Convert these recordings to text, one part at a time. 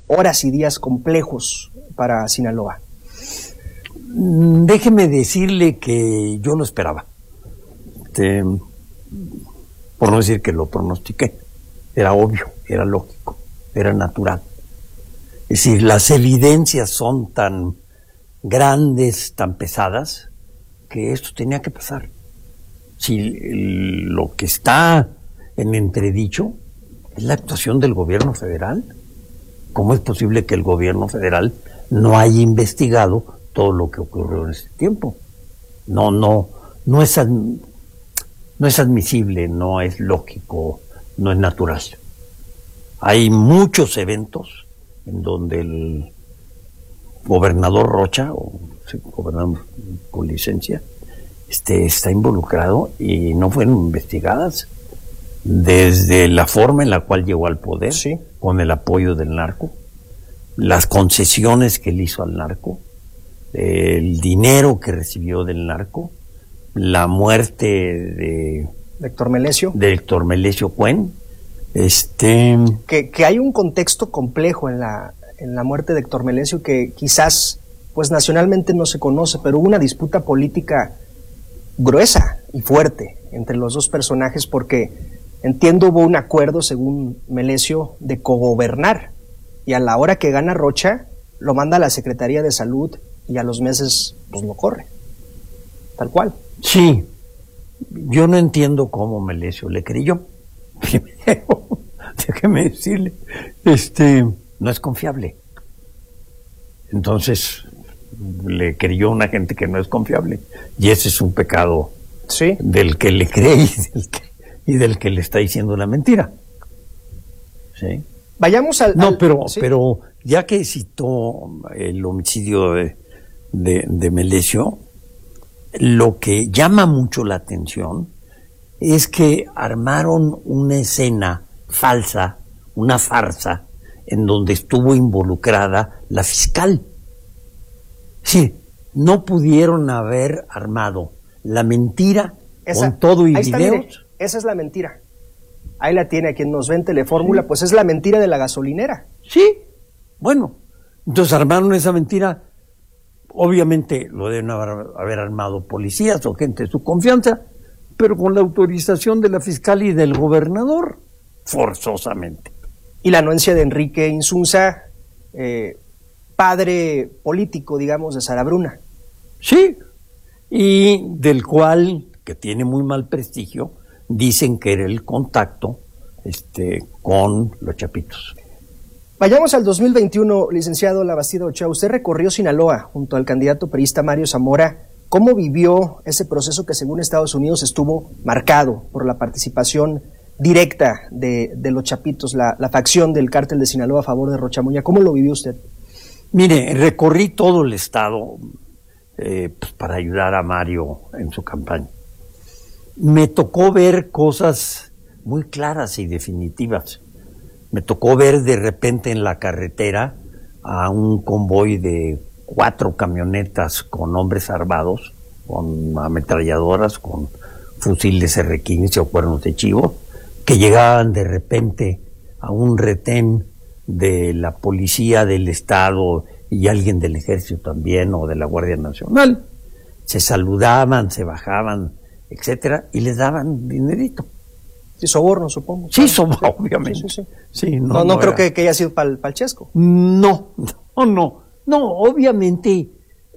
horas y días complejos para Sinaloa. Déjeme decirle que yo lo esperaba. Por no decir que lo pronostiqué. Era obvio, era lógico, era natural. Es decir, las evidencias son tan grandes, tan pesadas, que esto tenía que pasar. Si lo que está en entredicho es la actuación del gobierno federal, ¿cómo es posible que el gobierno federal no haya investigado todo lo que ocurrió en este tiempo? No es admisible, no es lógico, no es natural. Hay muchos eventos en donde el gobernador Rocha, o sí, gobernador con licencia, está involucrado y no fueron investigadas, desde la forma en la cual llegó al poder, sí, con el apoyo del narco, las concesiones que él hizo al narco, el dinero que recibió del narco, la muerte de Héctor Melesio Cuen. Que hay un contexto complejo en la muerte de Héctor Melesio que quizás pues nacionalmente no se conoce, pero hubo una disputa política gruesa y fuerte entre los dos personajes porque entiendo hubo un acuerdo, según Melesio, de cogobernar, y a la hora que gana Rocha lo manda a la Secretaría de Salud y a los meses pues lo corre, tal cual. Sí, yo no entiendo cómo Melesio le creyó. Primero, déjeme decirle, no es confiable. Entonces, le creyó a una gente que no es confiable. Y ese es un pecado, ¿sí?, del que le cree y del que le está diciendo una mentira. ¿Sí? Vayamos al... No, ¿sí? pero ya que citó el homicidio de Melesio, lo que llama mucho la atención es que armaron una escena falsa, una farsa, en donde estuvo involucrada la fiscal. Sí, no pudieron haber armado la mentira con todo y videos. Mire, esa es la mentira. Ahí la tiene a quien nos ve en Telefórmula, sí. Pues es la mentira de la gasolinera. Sí, bueno, entonces armaron esa mentira. Obviamente lo deben haber armado policías o gente de su confianza, pero con la autorización de la fiscal y del gobernador, forzosamente. Y la anuencia de Enrique Insunza, padre político, digamos, de Sara Bruna. Sí, y del cual, que tiene muy mal prestigio, dicen que era el contacto con los Chapitos. Vayamos al 2021, licenciado Labastida Ochoa. Usted recorrió Sinaloa junto al candidato priista Mario Zamora. ¿Cómo vivió ese proceso que según Estados Unidos estuvo marcado por la participación directa de los Chapitos, la facción del cártel de Sinaloa a favor de Rocha Moya? ¿Cómo lo vivió usted? Mire, recorrí todo el estado pues para ayudar a Mario en su campaña. Me tocó ver cosas muy claras y definitivas. Me tocó ver de repente en la carretera a un convoy de 4 camionetas con hombres armados, con ametralladoras, con fusiles R-15 o cuernos de chivo, que llegaban de repente a un retén de la policía del estado y alguien del ejército también, o de la Guardia Nacional. Se saludaban, se bajaban, etcétera, y les daban dinerito. Sí, soborno, supongo. Sí, soborno, obviamente. Sí. Sí, no creo que haya sido para el Chesco. No, obviamente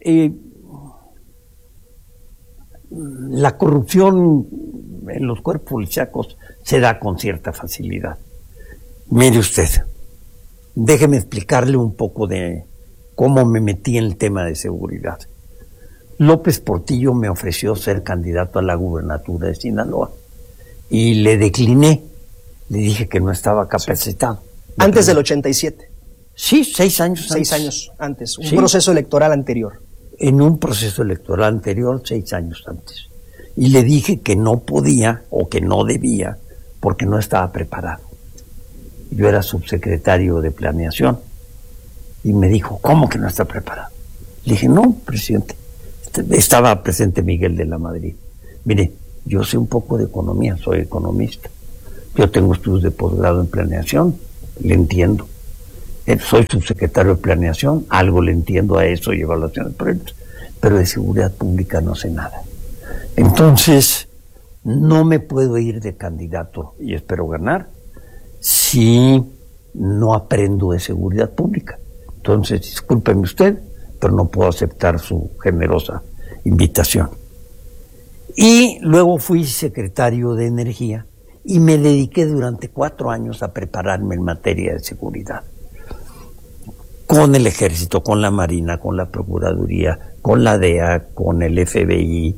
la corrupción en los cuerpos policíacos se da con cierta facilidad. Mire usted, déjeme explicarle un poco de cómo me metí en el tema de seguridad. López Portillo me ofreció ser candidato a la gubernatura de Sinaloa y le decliné. Le dije que no estaba capacitado. Antes del 87. Sí, 6 años antes. 6 años antes, un proceso electoral anterior. En un proceso electoral anterior, 6 años antes. Y le dije que no podía o que no debía porque no estaba preparado. Yo era subsecretario de Planeación y me dijo, ¿cómo que no está preparado? Le dije, no, presidente. Estaba presente Miguel de la Madrid. Mire, yo sé un poco de economía, soy economista. Yo tengo estudios de posgrado en Planeación, le entiendo. Soy subsecretario de Planeación, algo le entiendo a eso y evaluación de proyectos, pero de seguridad pública no sé nada. Entonces, no me puedo ir de candidato y espero ganar si no aprendo de seguridad pública. Entonces, discúlpeme usted, pero no puedo aceptar su generosa invitación. Y luego fui secretario de Energía y me dediqué durante 4 años a prepararme en materia de seguridad. Con el Ejército, con la Marina, con la Procuraduría, con la DEA, con el FBI,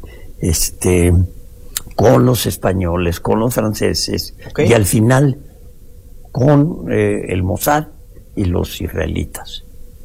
con los españoles, con los franceses, y al final con el Mossad y los israelitas.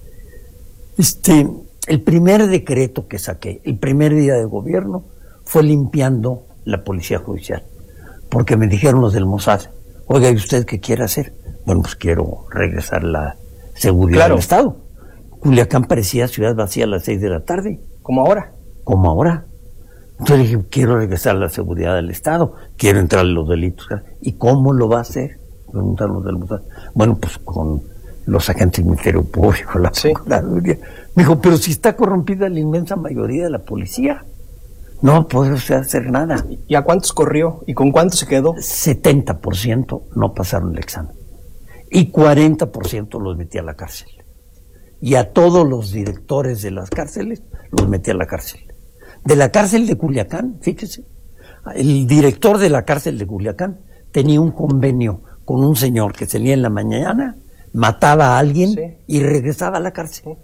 El primer decreto que saqué, el primer día de gobierno, fue limpiando la policía judicial, porque me dijeron los del Mossad: oiga, ¿y usted qué quiere hacer? Bueno, pues quiero regresar la seguridad del Estado. Culiacán parecía ciudad vacía a las 6 de la tarde. ¿Como ahora? Como ahora. Entonces dije, quiero regresar a la seguridad del Estado, quiero entrar en los delitos. ¿Y cómo lo va a hacer? Preguntaron los del Mossad. Bueno, pues con los agentes del Ministerio Público, la Procuraduría. Me dijo, pero si está corrompida la inmensa mayoría de la policía, no puede usted hacer nada. ¿Y a cuántos corrió? ¿Y con cuántos se quedó? 70% no pasaron el examen. Y 40% los metí a la cárcel. Y a todos los directores de las cárceles los metí a la cárcel. De la cárcel de Culiacán, fíjese, el director de la cárcel de Culiacán tenía un convenio con un señor que salía en la mañana, mataba a alguien y regresaba a la cárcel.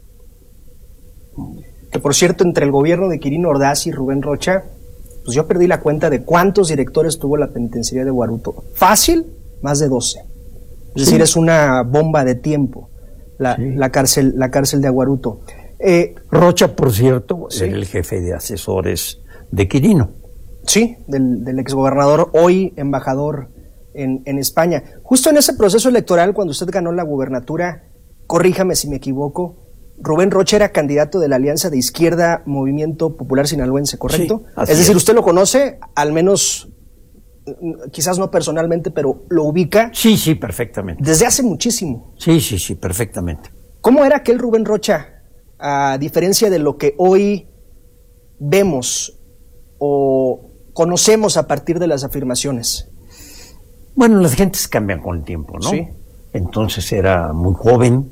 Que por cierto, entre el gobierno de Quirino Ordaz y Rubén Rocha, pues yo perdí la cuenta de cuántos directores tuvo la penitenciaría de Guaruto. Fácil, más de 12. Es decir, es una bomba de tiempo la cárcel de Aguaruto. Rocha, por cierto, era el jefe de asesores de Quirino. Sí, del exgobernador, hoy embajador en España. Justo en ese proceso electoral, cuando usted ganó la gubernatura, corríjame si me equivoco, Rubén Rocha era candidato de la Alianza de Izquierda Movimiento Popular Sinaloense, ¿correcto? Sí, es decir, usted lo conoce, al menos, quizás no personalmente, pero lo ubica. Sí, perfectamente. Desde hace muchísimo. Sí, perfectamente. ¿Cómo era aquel Rubén Rocha, a diferencia de lo que hoy vemos o conocemos a partir de las afirmaciones? Bueno, las gentes cambian con el tiempo, ¿no? Sí. Entonces era muy joven.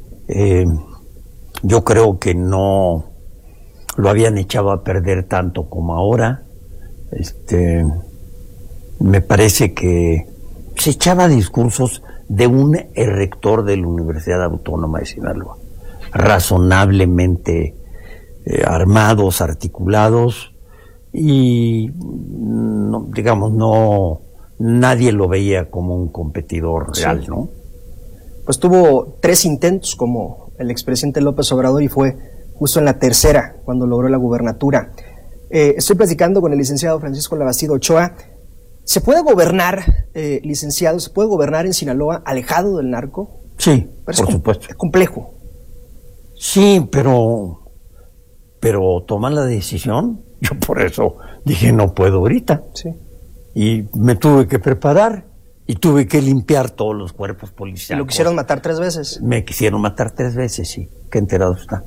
Yo creo que no lo habían echado a perder tanto como ahora. Me parece que se echaba discursos de un rector de la Universidad Autónoma de Sinaloa, razonablemente armados, articulados, y nadie lo veía como un competidor real, ¿no? Pues tuvo 3 intentos como el expresidente López Obrador y fue justo en la tercera cuando logró la gubernatura. Estoy platicando con el licenciado Francisco Labastida Ochoa. ¿Se puede gobernar, licenciado, se puede gobernar en Sinaloa alejado del narco? Sí, por supuesto. Es complejo. Sí, pero tomar la decisión, yo por eso dije no puedo ahorita. Sí. Y me tuve que preparar y tuve que limpiar todos los cuerpos policiales. ¿Y lo quisieron matar 3 veces? Me quisieron matar 3 veces, sí. Qué enterado está.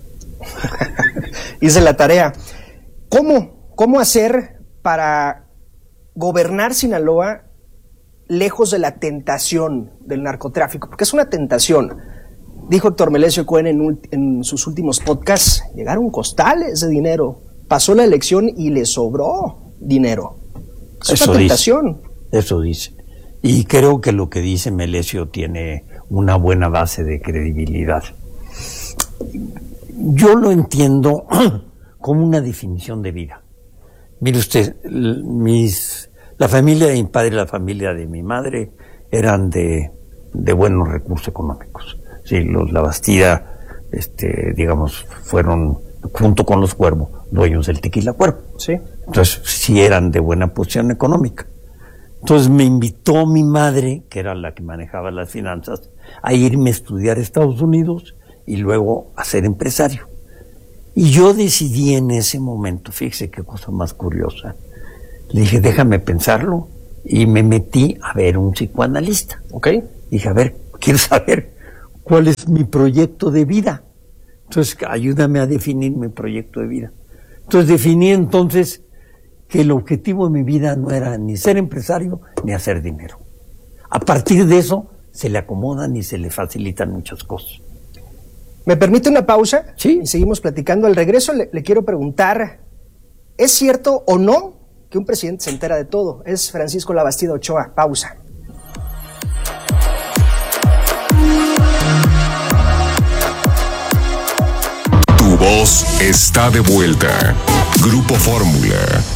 Hice la tarea. ¿Cómo hacer para gobernar Sinaloa lejos de la tentación del narcotráfico? Porque es una tentación. Dijo Héctor Melesio Cohen en sus últimos podcasts, llegaron costales de dinero, pasó la elección y le sobró dinero. Es una tentación. Eso dice. Y creo que lo que dice Melesio tiene una buena base de credibilidad. Yo lo entiendo como una definición de vida. Mire usted, la familia de mi padre y la familia de mi madre eran de buenos recursos económicos. Sí, los Labastida, fueron, junto con los Cuervo, dueños del Tequila Cuervo. Sí. Entonces, sí eran de buena posición económica. Entonces me invitó mi madre, que era la que manejaba las finanzas, a irme a estudiar a Estados Unidos y luego a ser empresario. Y yo decidí en ese momento, fíjese qué cosa más curiosa, le dije, déjame pensarlo, y me metí a ver un psicoanalista. Ok. Dije, a ver, quiero saber cuál es mi proyecto de vida. Entonces, ayúdame a definir mi proyecto de vida. Entonces, definí entonces que el objetivo de mi vida no era ni ser empresario ni hacer dinero. A partir de eso, se le acomodan y se le facilitan muchas cosas. ¿Me permite una pausa? Sí. Y seguimos platicando. Al regreso le quiero preguntar, ¿es cierto o no que un presidente se entera de todo? Es Francisco Labastida Ochoa. Pausa. Tu voz está de vuelta. Grupo Fórmula.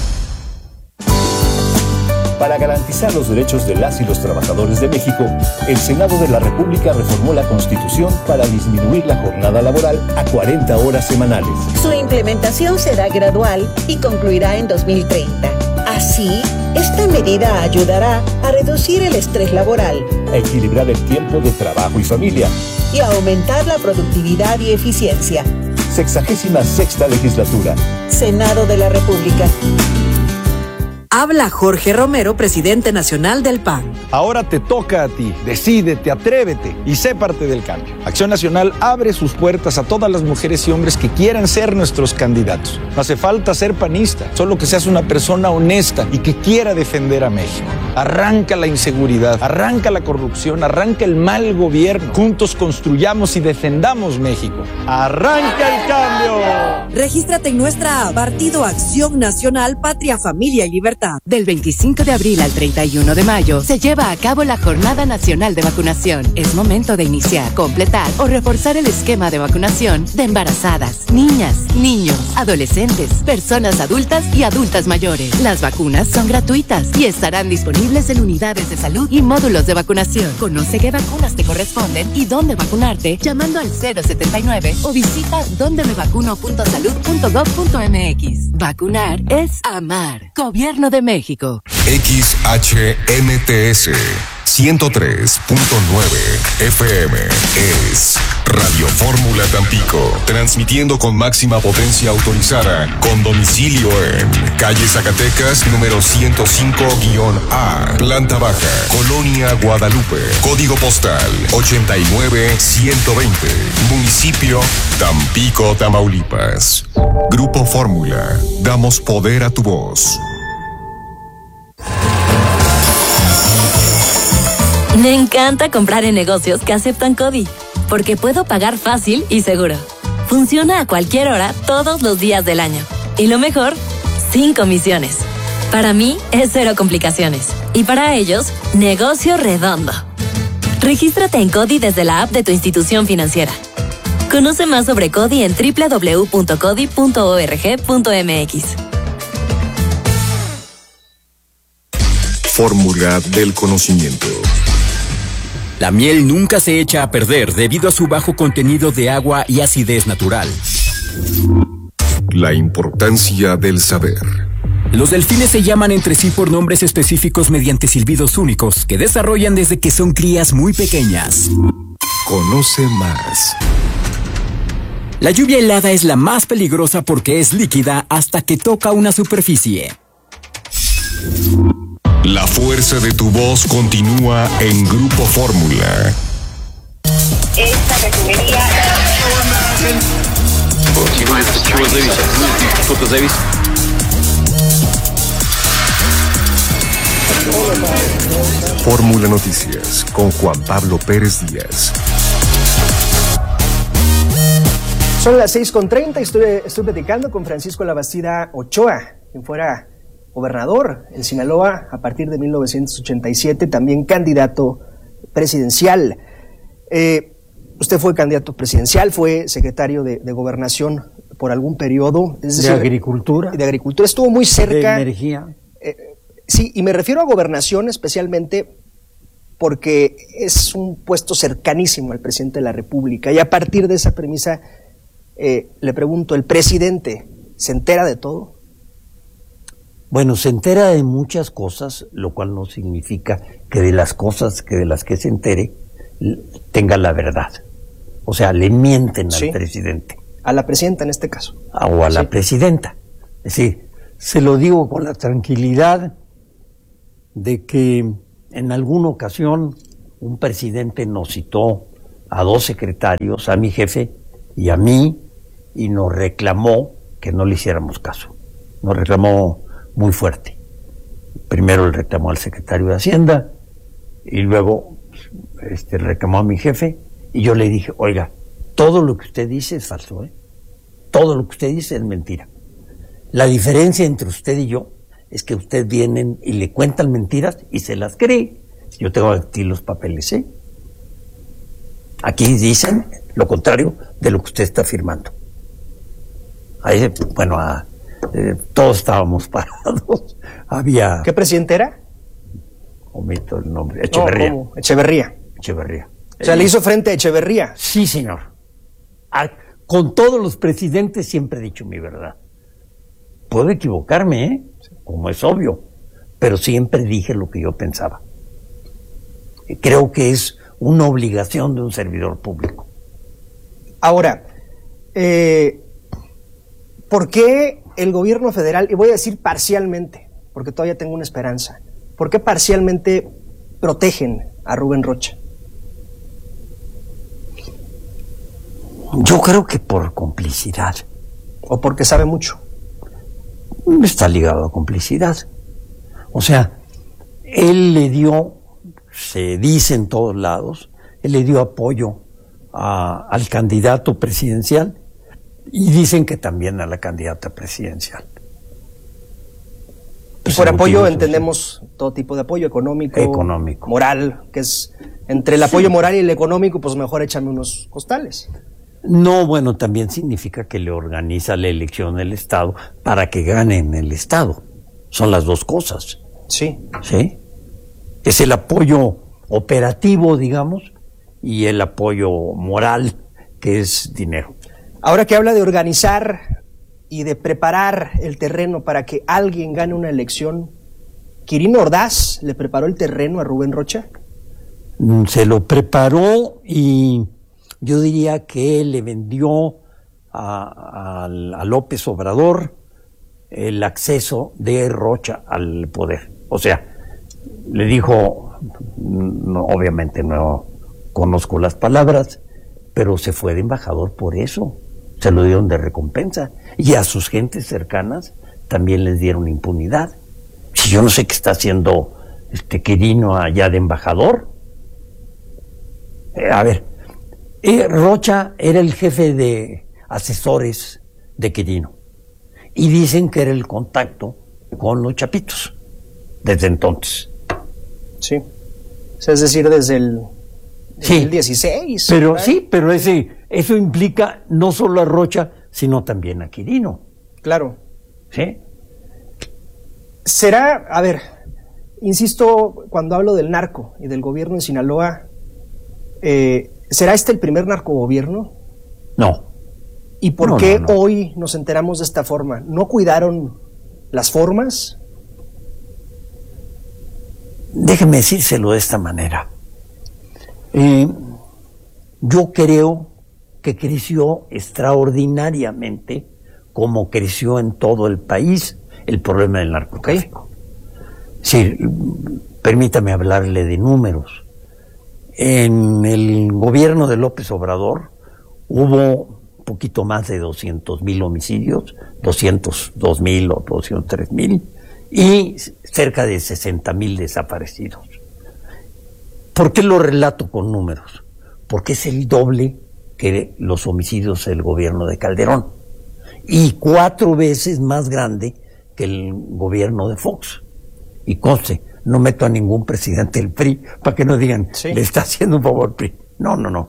Para garantizar los derechos de las y los trabajadores de México, el Senado de la República reformó la Constitución para disminuir la jornada laboral a 40 horas semanales. Su implementación será gradual y concluirá en 2030. Así, esta medida ayudará a reducir el estrés laboral, A equilibrar el tiempo de trabajo y familia. y a aumentar la productividad y eficiencia. 66ª legislatura. Senado de la República. Habla Jorge Romero, presidente nacional del PAN. Ahora te toca a ti. Decídete, atrévete y sé parte del cambio. Acción Nacional abre sus puertas a todas las mujeres y hombres que quieran ser nuestros candidatos. No hace falta ser panista, solo que seas una persona honesta y que quiera defender a México. Arranca la inseguridad, arranca la corrupción, arranca el mal gobierno. Juntos construyamos y defendamos México. ¡Arranca el cambio! Regístrate en nuestra app Partido Acción Nacional, Patria, Familia y Libertad. Del 25 de abril al 31 de mayo se lleva a cabo la Jornada Nacional de Vacunación. Es momento de iniciar, completar o reforzar el esquema de vacunación de embarazadas, niñas, niños, adolescentes, personas adultas y adultas mayores. Las vacunas son gratuitas y estarán disponibles en unidades de salud y módulos de vacunación. Conoce qué vacunas te corresponden y dónde vacunarte llamando al 079 o visita dondemevacuno.salud.gov.mx. Vacunar es amar. Gobierno de México. XHNTS 103.9 FM es Radio Fórmula Tampico, transmitiendo con máxima potencia autorizada, con domicilio en calle Zacatecas, número 105-A, planta baja, Colonia Guadalupe, código postal 89120, municipio Tampico, Tamaulipas. Grupo Fórmula, damos poder a tu voz. Me encanta comprar en negocios que aceptan CODI, porque puedo pagar fácil y seguro. Funciona a cualquier hora, todos los días del año. Y lo mejor, sin comisiones. Para mí, es cero complicaciones. Y para ellos, negocio redondo. Regístrate en CODI desde la app de tu institución financiera. Conoce más sobre CODI en www.codi.org.mx. Fórmula del conocimiento. La miel nunca se echa a perder debido a su bajo contenido de agua y acidez natural. La importancia del saber. Los delfines se llaman entre sí por nombres específicos mediante silbidos únicos que desarrollan desde que son crías muy pequeñas. Conoce más. La lluvia helada es la más peligrosa porque es líquida hasta que toca una superficie. La fuerza de tu voz continúa en Grupo Fórmula. Esta refinería... Fórmula Noticias con Juan Pablo Pérez Díaz. Son las 6:30 y estoy platicando con Francisco Labastida Ochoa, quien fuera gobernador en Sinaloa a partir de 1987, también candidato presidencial. Usted fue candidato presidencial, fue secretario de Gobernación por algún periodo. Es decir, de Agricultura. De Agricultura, estuvo muy cerca. De Energía. Sí, y me refiero a Gobernación especialmente porque es un puesto cercanísimo al presidente de la República. Y a partir de esa premisa, le pregunto, ¿el presidente se entera de todo? Bueno, se entera de muchas cosas, lo cual no significa que de las que se entere tenga la verdad. O sea, le mienten al presidente. A la presidenta en este caso. O a la presidenta. Es decir, se lo digo con la tranquilidad de que en alguna ocasión un presidente nos citó a 2 secretarios, a mi jefe y a mí, y nos reclamó que no le hiciéramos caso. Nos reclamó muy fuerte. Primero le reclamó al secretario de Hacienda y luego reclamó a mi jefe, y yo le dije, oiga, todo lo que usted dice es falso, ¿eh? Todo lo que usted dice es mentira. La diferencia entre usted y yo es que usted vienen y le cuentan mentiras y se las cree. Yo tengo aquí los papeles, ¿eh? Aquí dicen lo contrario de lo que usted está afirmando. Ahí, bueno, todos estábamos parados. Había... ¿Qué presidente era? Omito el nombre. Echeverría. No, ¿cómo? Echeverría. O sea, le hizo frente a Echeverría. Sí, señor. Con todos los presidentes siempre he dicho mi verdad. Puedo equivocarme, ¿eh? Como es obvio, pero siempre dije lo que yo pensaba. Creo que es una obligación de un servidor público. Ahora, ¿por qué el gobierno federal, y voy a decir parcialmente, porque todavía tengo una esperanza, ¿por qué parcialmente protegen a Rubén Rocha? Yo creo que por complicidad. ¿O porque sabe mucho? Está ligado a complicidad. O sea, él le dio, se dice en todos lados, él le dio apoyo al candidato presidencial y dicen que también a la candidata presidencial. Pues por apoyo entendemos todo tipo de apoyo, económico, moral, que es entre el apoyo moral y el económico, pues mejor échame unos costales. No, bueno, también significa que le organiza la elección del Estado para que gane en el Estado. Son las dos cosas. Sí. ¿Sí? Es el apoyo operativo, digamos, y el apoyo moral, que es dinero. Ahora que habla de organizar y de preparar el terreno para que alguien gane una elección, ¿Quirino Ordaz le preparó el terreno a Rubén Rocha? Se lo preparó y yo diría que le vendió a López Obrador el acceso de Rocha al poder. O sea, le dijo, no, obviamente no conozco las palabras, pero se fue de embajador por eso. Se lo dieron de recompensa. Y a sus gentes cercanas también les dieron impunidad. Si yo no sé qué está haciendo Quirino allá de embajador. A ver, Rocha era el jefe de asesores de Quirino. Y dicen que era el contacto con los chapitos desde entonces. Sí. Es decir, desde el 2016. Pero sí, pero eso implica no solo a Rocha, sino también a Quirino. Claro. ¿Sí? Será, a ver, insisto, cuando hablo del narco y del gobierno en Sinaloa, ¿será este el primer narcogobierno? No. ¿Y por qué hoy nos enteramos de esta forma? ¿No cuidaron las formas? Déjeme decírselo de esta manera. Yo creo que creció extraordinariamente, como creció en todo el país, el problema del narcotráfico. Sí, permítame hablarle de números. En el gobierno de López Obrador hubo un poquito más de 200,000 homicidios, 202,000 o 203,000, y cerca de 60,000 desaparecidos. ¿Por qué lo relato con números? Porque es el doble que los homicidios del gobierno de Calderón y 4 veces más grande que el gobierno de Fox. Y conste, no meto a ningún presidente del PRI para que no digan, le está haciendo un favor PRI. No.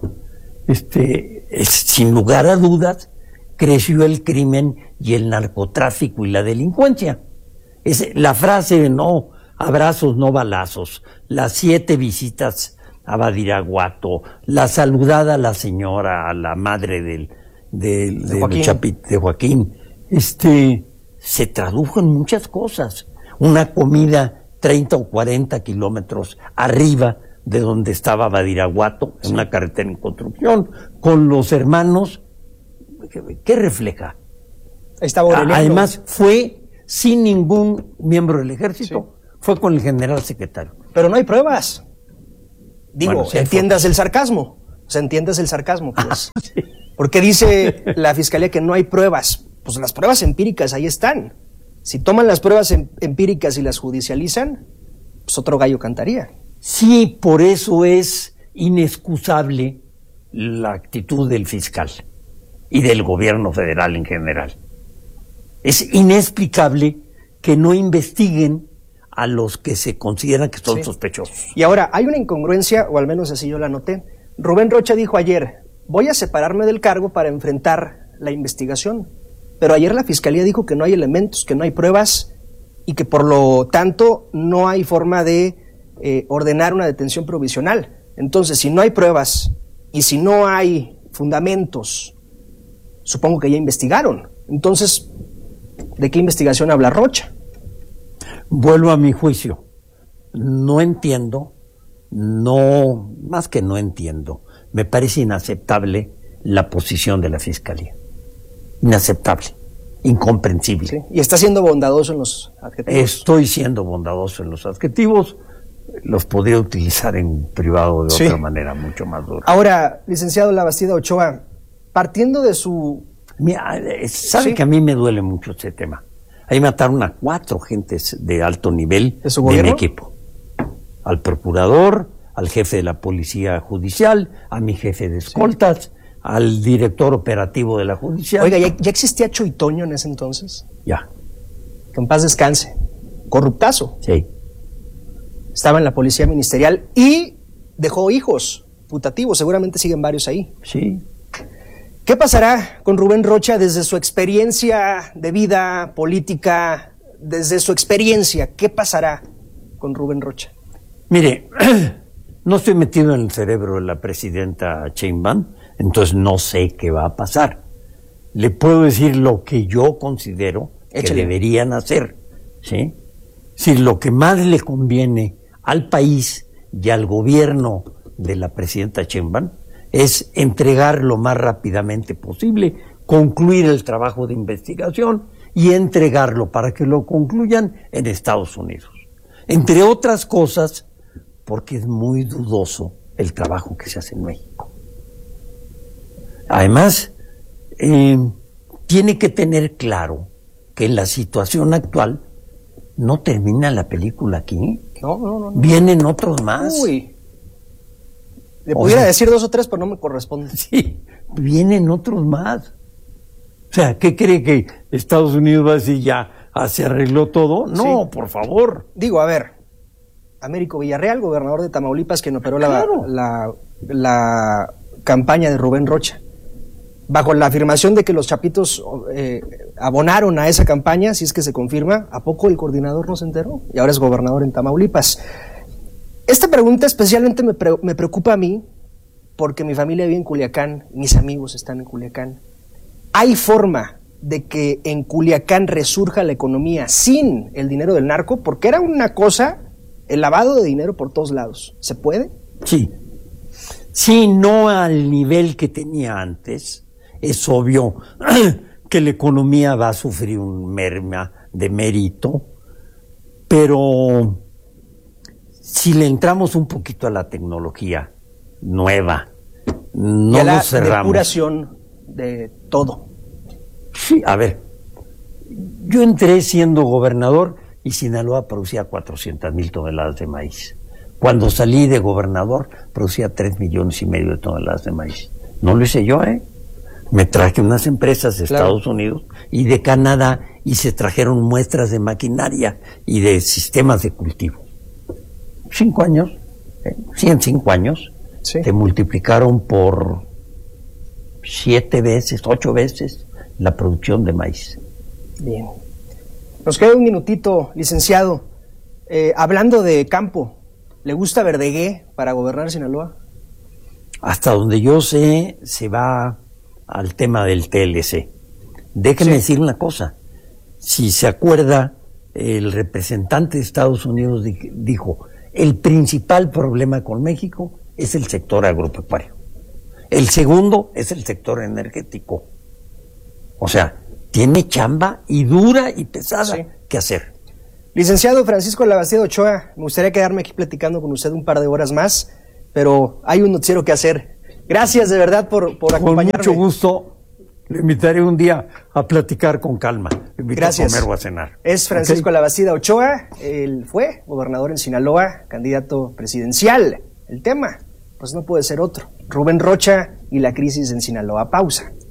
Sin lugar a dudas, creció el crimen y el narcotráfico y la delincuencia. La frase, no abrazos, no balazos, las 7 visitas a Badiraguato, la saludada a la señora, a la madre de Joaquín, se tradujo en muchas cosas. Una comida 30 o 40 kilómetros arriba de donde estaba Badiraguato, en una carretera en construcción, con los hermanos. ¿Qué refleja? Además, fue sin ningún miembro del ejército, fue con el general secretario. Pero no hay pruebas. Digo, entiendas el sarcasmo. O sea, entiendes el sarcasmo, pues. Sí. Porque dice la Fiscalía que no hay pruebas. Pues las pruebas empíricas ahí están. Si toman las pruebas empíricas y las judicializan, pues otro gallo cantaría. Sí, por eso es inexcusable la actitud del fiscal y del gobierno federal en general. Es inexplicable que no investiguen a los que se consideran que son sospechosos. Y ahora, hay una incongruencia, o al menos así yo la noté. Rubén Rocha dijo ayer, voy a separarme del cargo para enfrentar la investigación. Pero ayer la Fiscalía dijo que no hay elementos, que no hay pruebas y que por lo tanto no hay forma de ordenar una detención provisional. Entonces, si no hay pruebas y si no hay fundamentos, supongo que ya investigaron. Entonces, ¿de qué investigación habla Rocha? Vuelvo a mi juicio. No entiendo, más que no entiendo, me parece inaceptable la posición de la Fiscalía. Inaceptable, incomprensible. Sí. ¿Y está siendo bondadoso en los adjetivos? Estoy siendo bondadoso en los adjetivos, los podría utilizar en privado de otra manera mucho más dura. Ahora, licenciado Labastida Ochoa, partiendo de su... Mira, sabe que a mí me duele mucho este tema. Ahí mataron a 4 gentes de alto nivel de mi equipo. Al procurador, al jefe de la policía judicial, a mi jefe de escoltas, al director operativo de la judicial. Oiga, ¿ya existía Choitoño en ese entonces? Ya. Que en paz descanse. Corruptazo. Sí. Estaba en la policía ministerial y dejó hijos putativos, seguramente siguen varios ahí. Sí. ¿Qué pasará con Rubén Rocha desde su experiencia de vida política, desde su experiencia? ¿Qué pasará con Rubén Rocha? Mire, no estoy metido en el cerebro de la presidenta Sheinbaum, entonces no sé qué va a pasar. Le puedo decir lo que yo considero que deberían hacer, ¿sí? Si lo que más le conviene al país y al gobierno de la presidenta Sheinbaum es entregar lo más rápidamente posible, concluir el trabajo de investigación y entregarlo para que lo concluyan en Estados Unidos. Entre otras cosas, porque es muy dudoso el trabajo que se hace en México. Además, tiene que tener claro que en la situación actual no termina la película aquí. No. Vienen otros más. Uy. Le pudiera decir 2 o 3, pero no me corresponde. Sí, vienen otros más. O sea, ¿qué cree que Estados Unidos va a decir ya se arregló todo? No, por favor. Digo, a ver, Américo Villarreal, gobernador de Tamaulipas, quien operó la campaña de Rubén Rocha, bajo la afirmación de que los chapitos abonaron a esa campaña, si es que se confirma, ¿a poco el coordinador no se enteró? Y ahora es gobernador en Tamaulipas. Esta pregunta especialmente me preocupa a mí, porque mi familia vive en Culiacán, mis amigos están en Culiacán. ¿Hay forma de que en Culiacán resurja la economía sin el dinero del narco? Porque era una cosa, el lavado de dinero por todos lados. ¿Se puede? Sí. Sí, no al nivel que tenía antes. Es obvio que la economía va a sufrir un merma de mérito, pero si le entramos un poquito a la tecnología nueva, no y a la nos cerramos. Depuración de todo. Sí, a ver, yo entré siendo gobernador y Sinaloa producía 400,000 toneladas de maíz. Cuando salí de gobernador producía 3,5 millones de toneladas de maíz. No lo hice yo, Me traje unas empresas de Estados Unidos y de Canadá y se trajeron muestras de maquinaria y de sistemas de cultivo. 5 años, en 5 años, te multiplicaron por 7 veces, 8 veces la producción de maíz. Bien. Nos queda un minutito, licenciado. Hablando de campo, ¿le gusta Verdegué para gobernar Sinaloa? Hasta donde yo sé, se va al tema del TLC. Déjeme decir una cosa. Si se acuerda, el representante de Estados Unidos dijo, el principal problema con México es el sector agropecuario. El segundo es el sector energético. O sea, tiene chamba y dura y pesada que hacer. Licenciado Francisco Labastida Ochoa, me gustaría quedarme aquí platicando con usted un par de horas más, pero hay un noticiero que hacer. Gracias de verdad por acompañarme. Con mucho gusto. Le invitaré un día a platicar con calma. Le invito Gracias. a comer o a cenar. Es Francisco Labastida Ochoa. Él fue gobernador en Sinaloa, candidato presidencial. El tema, pues no puede ser otro. Rubén Rocha y la crisis en Sinaloa. Pausa.